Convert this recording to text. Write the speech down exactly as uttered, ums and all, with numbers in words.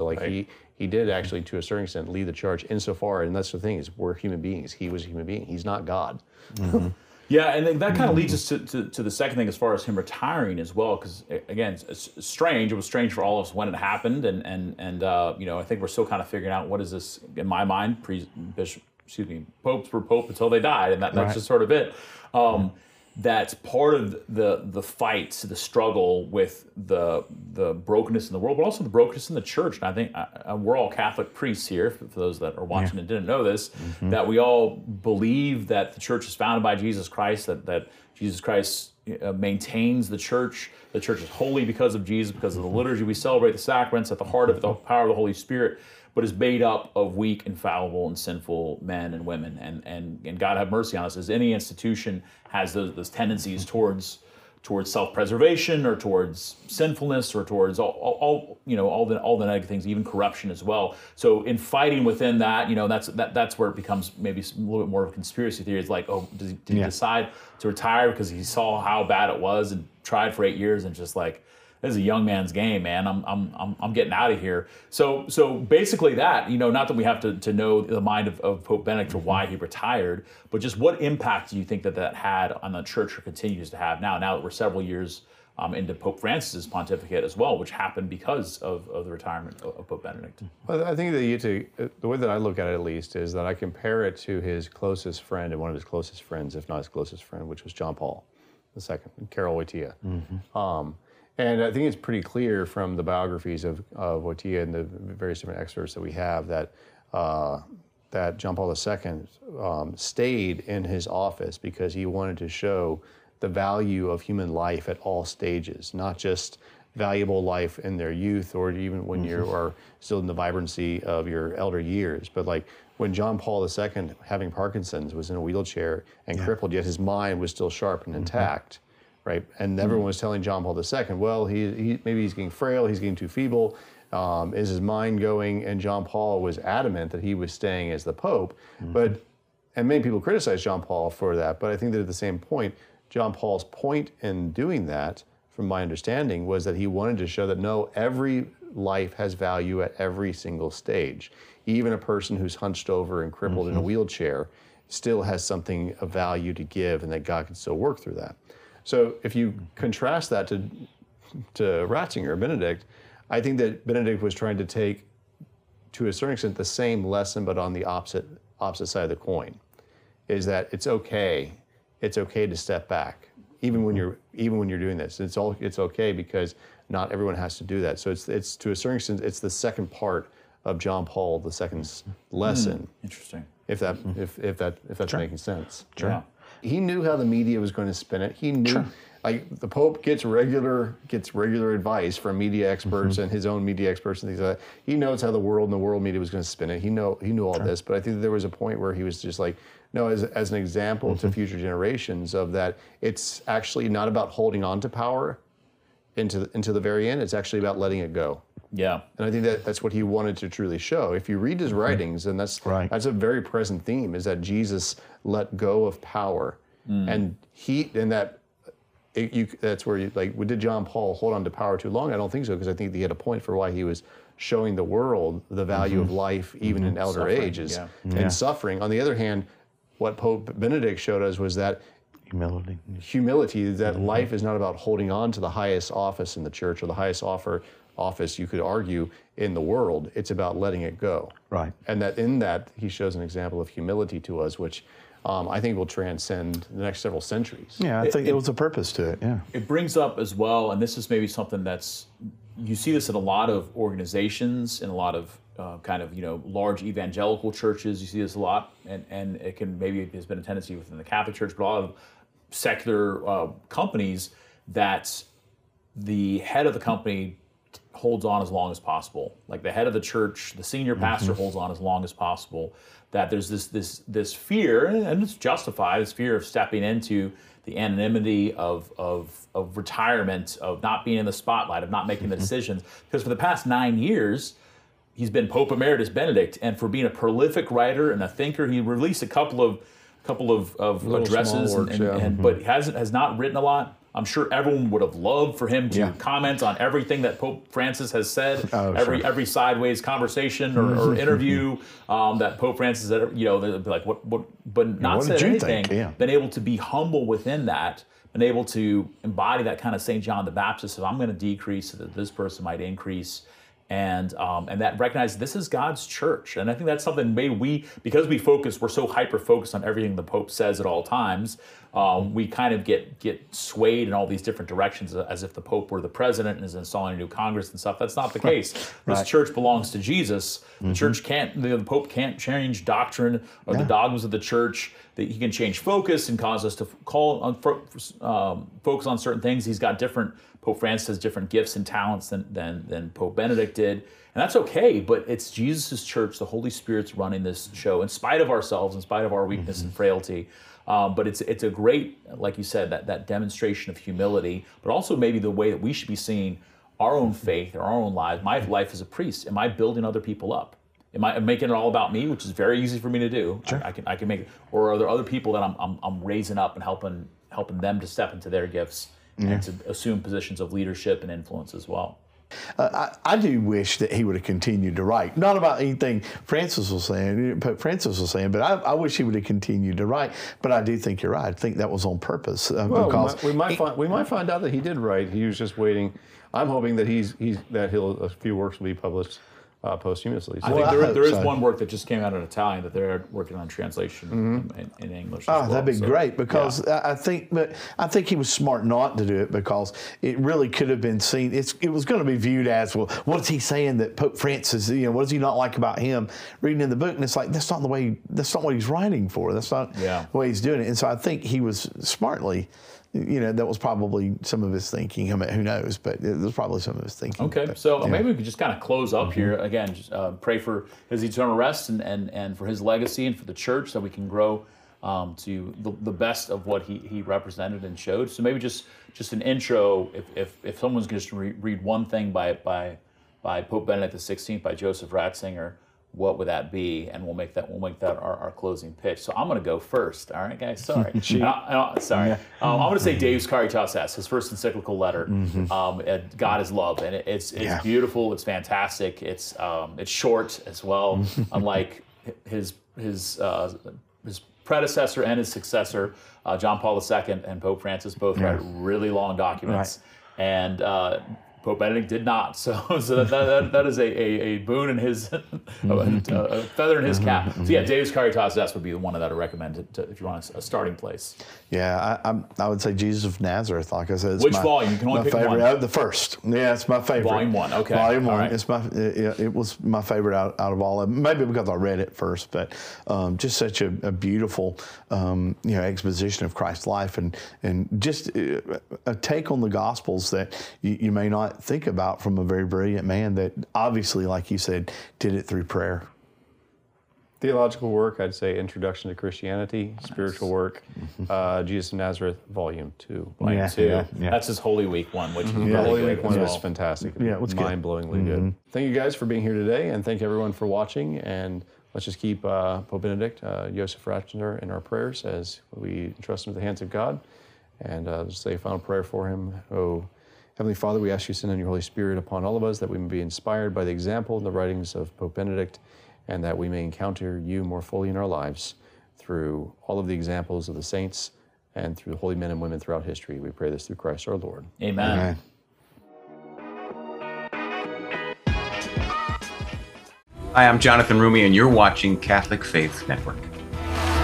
Like right. he he did actually, to a certain extent, lead the charge insofar, and that's the thing, is we're human beings. He was a human being. He's not God. Mm-hmm. Yeah, and that kind of leads us to, to, to the second thing as far as him retiring as well, because again, it's, it's strange. It was strange for all of us when it happened, and and and uh, you know, I think we're still kind of figuring out what is this in my mind. Pre, bishop, excuse me, popes were pope until they died, and that, that's Right. just sort of it. Um, that's part of the the fight, the struggle with the the brokenness in the world, but also the brokenness in the church. And I think uh, we're all Catholic priests here, for those that are watching Yeah. and didn't know this, Mm-hmm. that we all believe that the church is founded by Jesus Christ, that, that Jesus Christ uh, maintains the church. The church is holy because of Jesus, because of the liturgy. We celebrate the sacraments, at the heart of it, the power of the Holy Spirit, but is made up of weak, infallible, and sinful men and women. And and, and God have mercy on us, as any institution has those, those tendencies towards towards self-preservation or towards sinfulness or towards all, all, all you know all the all the negative things, even corruption as well. So in fighting within that, you know, that's that that's where it becomes maybe a little bit more of a conspiracy theory. It's like, oh, did he, did he Yeah. decide to retire because he saw how bad it was and tried for eight years and just like, this is a young man's game, man. I'm I'm I'm, I'm getting out of here. So so basically that, you know, not that we have to, to know the mind of, of Pope Benedict or why he retired, but just what impact do you think that that had on the church or continues to have now, now that we're several years um, into Pope Francis's pontificate as well, which happened because of, of the retirement of, of Pope Benedict? Well, I think that you to, the way that I look at it, at least, is that I compare it to his closest friend and one of his closest friends, if not his closest friend, which was John Paul the Second, Karol Wojtyła. Mm-hmm. Um, And I think it's pretty clear from the biographies of, of Wojtyła and the various different excerpts that we have that uh, that John Paul the Second um, stayed in his office because he wanted to show the value of human life at all stages, not just valuable life in their youth or even when you are still in the vibrancy of your elder years. But like when John Paul the Second, having Parkinson's, was in a wheelchair and yeah. crippled, yet his mind was still sharp and intact. Mm-hmm. Right, and everyone was telling John Paul the Second, well, he, he maybe he's getting frail, he's getting too feeble. Um, is his mind going? And John Paul was adamant that he was staying as the Pope. Mm-hmm. But and many people criticize John Paul for that. But I think that at the same point, John Paul's point in doing that, from my understanding, was that he wanted to show that no, every life has value at every single stage. Even a person who's hunched over and crippled mm-hmm. in a wheelchair still has something of value to give, and that God can still work through that. So if you contrast that to to Ratzinger, Benedict, I think that Benedict was trying to take, to a certain extent, the same lesson, but on the opposite opposite side of the coin, is that it's okay, it's okay to step back, even when you're even when you're doing this. It's all it's okay because not everyone has to do that. So it's it's to a certain extent, it's the second part of John Paul the Second's lesson. Mm, interesting. If that if if that if that's Sure. making sense. Sure. Yeah. He knew how the media was going to spin it. He knew, Sure. like the Pope gets regular gets regular advice from media experts mm-hmm. and his own media experts and things like that. He knows how the world and the world media was going to spin it. He know he knew all Sure. this, but I think that there was a point where he was just like, no, as as an example mm-hmm. to future generations of that, it's actually not about holding on to power into the, into the very end. It's actually about letting it go. Yeah. And I think that that's what he wanted to truly show. If you read his writings, and that's Right. that's a very present theme, is that Jesus let go of power, mm. and he and that it, you that's where you like. Did John Paul hold on to power too long? I don't think so, because I think he had a point for why he was showing the world the value mm-hmm. of life, even mm-hmm. in elder Suffering, ages, yeah. and Yeah. suffering. On the other hand, what Pope Benedict showed us was that Humility. humility, that Mm-hmm. life is not about holding on to the highest office in the church or the highest offer office, you could argue, in the world. It's about letting it go. Right. And that in that, he shows an example of humility to us, which um, I think will transcend the next several centuries. Yeah, I It- think it- there was a purpose to it, yeah. It brings up as well, and this is maybe something that's, you see this in a lot of organizations, in a lot of uh, kind of, you know, large evangelical churches. You see this a lot, and, and it can, maybe there's been a tendency within the Catholic Church, but a lot of secular uh, companies, that the head of the company holds on as long as possible. Like the head of the church, the senior pastor mm-hmm. holds on as long as possible. That there's this this this fear, and it's justified, this fear of stepping into the anonymity of of of retirement, of not being in the spotlight, of not making mm-hmm. the decisions. Because for the past nine years, he's been Pope Emeritus Benedict, and for being a prolific writer and a thinker, he released a couple of couple of, of Little addresses, small works, and, and, yeah. and mm-hmm. but hasn't has not written a lot. I'm sure everyone would have loved for him to Yeah. comment on everything that Pope Francis has said, Oh, every sure. every sideways conversation or, or interview um, that Pope Francis, had, you know, they'd be like, what, what, but not what said did you anything. think? Yeah. Been able to be humble within that, been able to embody that kind of Saint John the Baptist of I'm going to decrease so that this person might increase. And um, and that recognize this is God's church. And I think that's something maybe we, because we focus, we're so hyper-focused on everything the Pope says at all times, um, we kind of get get swayed in all these different directions as if the Pope were the president and is installing a new Congress and stuff. That's not the case. This Right. church belongs to Jesus. The church can't, the Pope can't change doctrine or the dogmas of the church. That he can change focus and cause us to call on, um, focus on certain things. He's got different, Pope Francis has different gifts and talents than, than, than Pope Benedict did. And that's okay, but it's Jesus' church. The Holy Spirit's running this show in spite of ourselves, in spite of our weakness mm-hmm. and frailty. Um, but it's it's a great, like you said, that, that demonstration of humility, but also maybe the way that we should be seeing our own faith or our own lives. My life as a priest, am I building other people up? Am I making it all about me, which is very easy for me to do? Sure. I, I can I can make it. Or are there other people that I'm I'm, I'm raising up and helping helping them to step into their gifts Yeah. and to assume positions of leadership and influence as well? Uh, I, I do wish that he would have continued to write, not about anything Francis was saying, Pope Francis was saying, but I, I wish he would have continued to write. But I do think you're right. I think that was on purpose uh, Well, because we might, we might he- find we might find out that he did write. He was just waiting. I'm hoping that he's he's that he'll a few works will be published uh, posthumously. So I Well, think I there, hope there is so. one work that just came out in Italian that they're working on translation in, in English. As Oh, well. that'd be So, great because yeah. I I think, but I think he was smart not to do it because it really could have been seen. It's it was going to be viewed as, well, what is he saying that Pope Francis? You know, what does he not like about him? Reading in the book, and it's like that's not the way. That's not what he's writing for. That's not Yeah. the way he's doing it. And so I think he was smartly. You know, that was probably some of his thinking. I mean, who knows? But it was probably some of his thinking. Okay, But, so yeah. maybe we could just kind of close up Mm-hmm. here again. Just uh, pray for his eternal rest and, and and for his legacy and for the church that we can grow um, to the, the best of what he, he represented and showed. So maybe just just an intro. If if, if someone's going to re- read one thing by by by Pope Benedict the sixteenth by Joseph Ratzinger, what would that be? And we'll make that we'll make that our, our closing pitch. So I'm going to go first. All right, guys. Sorry. And I- and I- sorry. Um, I'm going to say Deus Caritas Est, his first encyclical letter. Um, uh, God is love, and it, it's it's Yeah. beautiful. It's fantastic. It's um, it's short as well. Unlike his his uh, his predecessor and his successor, uh, John Paul the Second and Pope Francis, both Yeah. write really long documents, and uh, Pope Benedict did not. So, so that, that, that is a, a, a boon in his, a, a feather in his cap. So yeah, Deus Caritas Est would be the one that I recommend to, to, if you want a, a starting place. Yeah, I, I'm, I would say Jesus of Nazareth. Like I said, it's Which my, volume? You can only my pick favorite. one. Uh, the first. Yeah, it's my favorite. Volume one, okay. Volume All one. right. It's my. It, it was my favorite out, out of all of them. Maybe because I read it first, but um, just such a, a beautiful, um, you know, exposition of Christ's life and and just uh, a take on the Gospels that you, you may not think about from a very brilliant man that obviously, like you said, did it through prayer. Theological work, I'd say Introduction to Christianity. Spiritual work, uh, Jesus of Nazareth, Volume Two. Volume Yeah, two. yeah, yeah. That's his Holy Week one, which is The really Holy good Week one as was well. fantastic. Yeah, it was good. mind-blowingly good. Thank you guys for being here today, and thank everyone for watching. And let's just keep uh, Pope Benedict, uh, Joseph Ratzinger, in our prayers as we entrust him to the hands of God. And uh, just say a final prayer for him. Oh, Heavenly Father, we ask you to send in your Holy Spirit upon all of us, that we may be inspired by the example and the writings of Pope Benedict, and that we may encounter you more fully in our lives through all of the examples of the saints and through the holy men and women throughout history. We pray this through Christ our Lord. Amen. Amen. Hi, I'm Jonathan Rumi, and you're watching Catholic Faith Network.